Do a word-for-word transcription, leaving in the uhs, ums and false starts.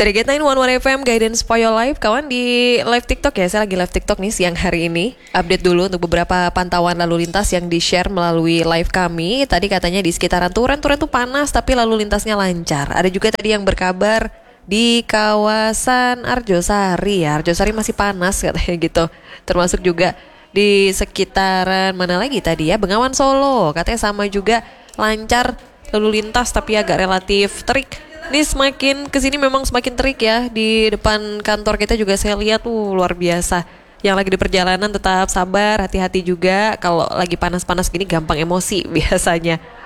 Serigit sembilan satu satu F M Guidance for Your Life. Kawan di live TikTok ya. Saya lagi live TikTok nih siang hari ini. Update dulu untuk beberapa pantauan lalu lintas yang di-share melalui live kami. Tadi katanya di sekitaran Turen, Turen tuh panas tapi lalu lintasnya lancar. Ada juga tadi yang berkabar di kawasan Arjosari ya. Arjosari masih panas katanya gitu. Termasuk juga di sekitaran mana lagi tadi ya, Bengawan Solo. Katanya sama juga lancar lalu lintas tapi agak relatif terik. Ini semakin kesini memang semakin terik ya. Di depan kantor kita juga saya lihat tuh luar biasa. Yang lagi di perjalanan tetap sabar, hati-hati juga. Kalau lagi panas-panas gini gampang emosi biasanya.